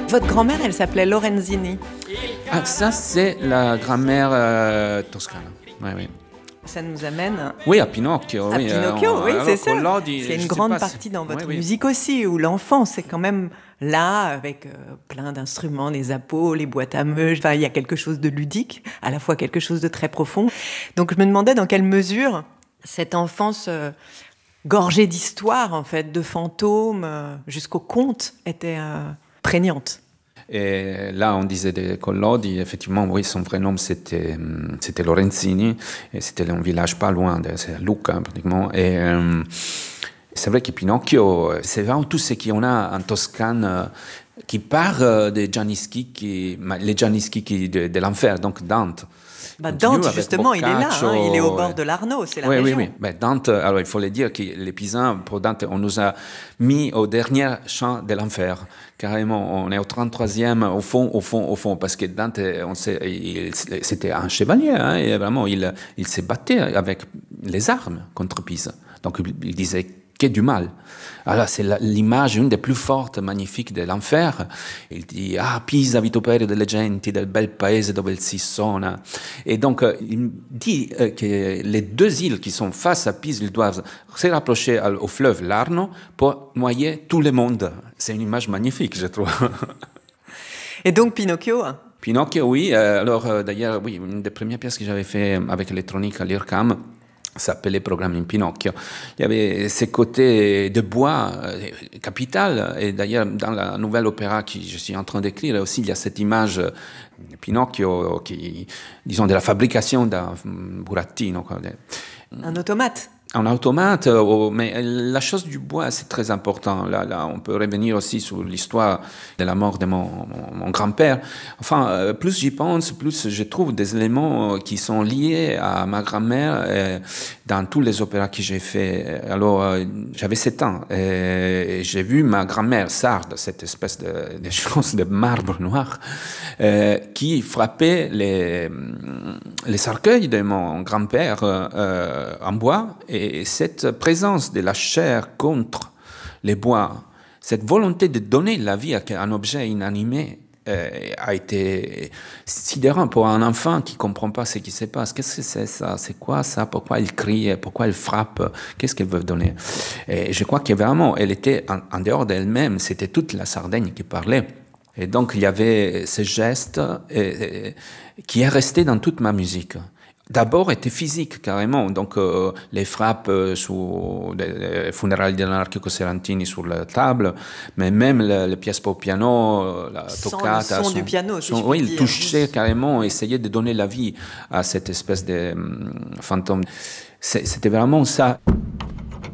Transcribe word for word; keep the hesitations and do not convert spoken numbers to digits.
Votre grand-mère, elle s'appelait Lorenzini. Ah, ça, c'est la grand-mère euh, toscane. Oui, oui. Ça nous amène... Oui, à Pinocchio. À oui, Pinocchio, euh, oui, alors, c'est ça. Collodi, C'est une je grande sais pas, partie dans votre oui, oui. musique aussi, où l'enfance est quand même là, avec euh, plein d'instruments, les appos, les boîtes à meuches. Enfin, il y a quelque chose de ludique, à la fois quelque chose de très profond. Donc, je me demandais dans quelle mesure cette enfance euh, gorgée d'histoires, en fait, de fantômes, euh, jusqu'au conte, était euh, prégnante. Et là, on disait de Collodi, effectivement, oui, son vrai nom, c'était, c'était Lorenzini, et c'était un village pas loin, de, c'est à Lucca, pratiquement. Et euh, c'est vrai que Pinocchio, c'est vraiment tout ce qu'on a en Toscane euh, qui part de Gianni Schicchi, les Gianni Schicchi de, de l'enfer, donc Dante. Bah, Dante, justement, il est là, hein, il est au bord de l'Arno, c'est la oui, région. Oui, oui, oui. Dante, alors il faut le dire que les Pisans, pour Dante, on nous a mis au dernier champ de l'enfer. Carrément, on est au trente-troisième, au fond, au fond, au fond, parce que Dante, on sait, il, c'était un chevalier, hein, et vraiment, il, il s'est battu avec les armes contre Pise. Donc, il, il disait que du mal. Alors, c'est la, l'image, une des plus fortes, magnifiques de l'enfer. Il dit, ah, Pisa, vitupero delle genti, del bel paese dove il si sona. Et donc, il dit que les deux îles qui sont face à Pise, ils doivent se rapprocher au fleuve l'Arno pour noyer tout le monde. C'est une image magnifique, je trouve. Et donc, Pinocchio Pinocchio, oui. Alors, d'ailleurs, oui, une des premières pièces que j'avais fait avec l'électronique à l'I R C A M, s'appelait Programme in Pinocchio. Il y avait ces côtés de bois euh, capital, et d'ailleurs dans la nouvelle opéra que je suis en train d'écrire aussi, il y a cette image de Pinocchio, qui, disons, de la fabrication d'un burattino. Quoi. Un automate. Un automate, mais la chose du bois, c'est très important. Là, là, on peut revenir aussi sur l'histoire de la mort de mon, mon, mon grand-père. Enfin, plus j'y pense, plus je trouve des éléments qui sont liés à ma grand-mère dans tous les opéras que j'ai fait. Alors, j'avais sept ans et j'ai vu ma grand-mère sarde, cette espèce de, de chose de marbre noir, euh, qui frappait les, les cercueils de mon grand-père euh, en bois. Et Et cette présence de la chair contre les bois, cette volonté de donner la vie à un objet inanimé euh, a été sidérant pour un enfant qui ne comprend pas ce qui se passe. Qu'est-ce que c'est ça? C'est quoi ça? Pourquoi elle crie? Pourquoi elle frappe? Qu'est-ce qu'elle veut donner? Et je crois que vraiment, elle était en, en dehors d'elle-même. C'était toute la Sardaigne qui parlait. Et donc, il y avait ce geste et, et, qui est resté dans toute ma musique. D'abord, était physique, carrément. Donc, euh, les frappes euh, sur les funérailles d'Anarchico Serantini sur la table, mais même les, les pièces pour piano, la toccata. Sans le son, son du piano, si son, je oui, puis il dire. touchait carrément, essayait de donner la vie à cette espèce de um, fantôme. C'est, c'était vraiment ça.